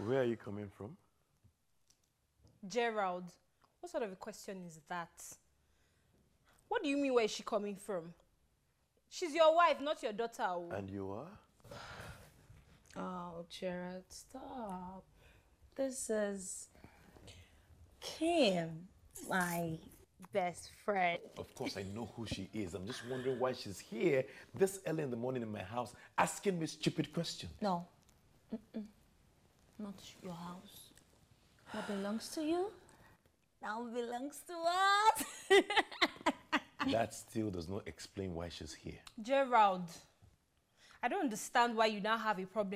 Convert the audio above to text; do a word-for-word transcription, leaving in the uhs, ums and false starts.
Where are you coming from? Gerald, what sort of a question is that? What do you mean, where is she coming from? She's your wife, not your daughter. And you are? Oh, Gerald, stop. This is Kim, my best friend. Of course, I know who she is. I'm just wondering why she's here this early in the morning in my house asking me stupid questions. No. Mm-mm. Not your house. What belongs to you now belongs to us. That still does not explain why she's here. Gerald, I don't understand why you now have a problem